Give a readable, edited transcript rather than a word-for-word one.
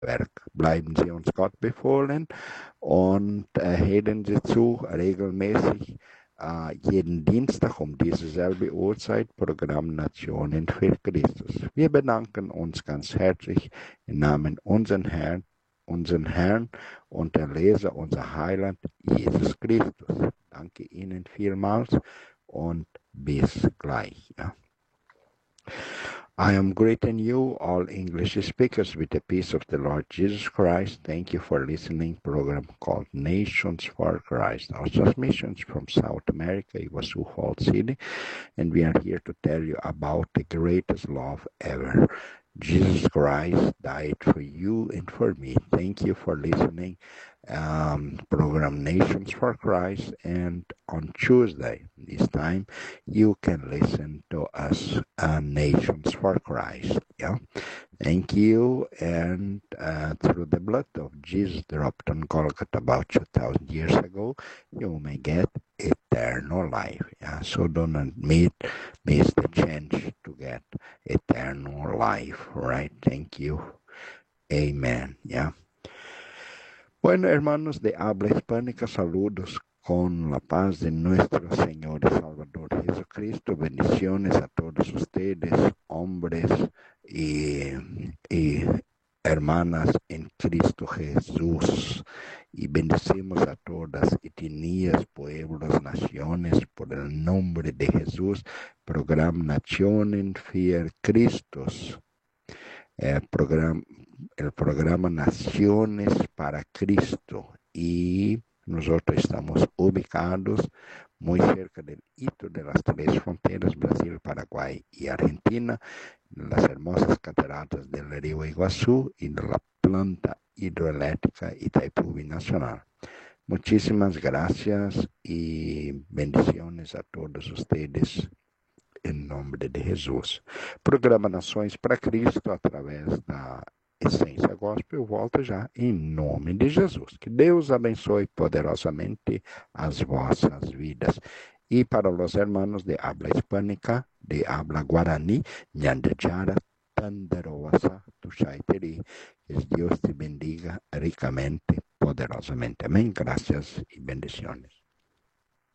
Werk. Bleiben Sie uns Gott befohlen und hören Sie zu regelmäßig jeden Dienstag um diese selbe Uhrzeit Programm Nationen für Christus. Wir bedanken uns ganz herzlich im Namen unseren Herrn und der Leser, unser Heiland, Jesus Christus. Danke Ihnen vielmals und bis gleich. Ja. I am greeting you, all English speakers, with the peace of the Lord Jesus Christ. Thank you for listening to a program called Nations for Christ. Our transmissions from South America, Iguazu Falls City, and we are here to tell you about the greatest love ever. Jesus Christ died for you and for me. Thank you for listening. Program Nations for Christ, and on Tuesday, this time, you can listen to us, Nations for Christ. Yeah. Thank you, and through the blood of Jesus dropped on Golgotha about 2,000 years ago, you may get eternal life. Yeah, so do not miss the chance to get eternal life, right? Thank you. Amen. Yeah. Bueno, hermanos de habla hispánica, saludos con la paz de nuestro Señor y Salvador Jesucristo. Bendiciones a todos ustedes, hombres y hermanas en Cristo Jesús. Y bendecimos a todas etnias, pueblos, naciones, por el nombre de Jesús. Programa Nationen für Christus. El programa Naciones para Cristo, y nosotros estamos ubicados muy cerca del hito de las tres fronteras, Brasil, Paraguay y Argentina, en las hermosas cataratas del río Iguazú y de la planta hidroeléctrica Itaipú Nacional. Muchísimas gracias y bendiciones a todos ustedes. Em nome de Jesus. Programa Nações para Cristo, através da Essência Gospel, volta já em nome de Jesus. Que Deus abençoe poderosamente as vossas vidas. E para os hermanos de habla hispânica, de habla guaraní, Ñandechara, Tandaroasa, Tuxaiteri, que Dios te bendiga ricamente, poderosamente. Amém. Gracias y bendiciones.